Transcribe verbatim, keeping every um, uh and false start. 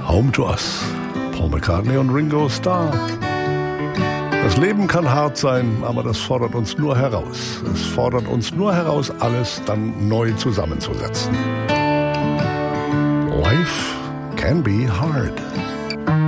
Home to Us, Paul McCartney und Ringo Starr. Das Leben kann hart sein, aber das fordert uns nur heraus. Es fordert uns nur heraus, alles dann neu zusammenzusetzen. Life can be hard.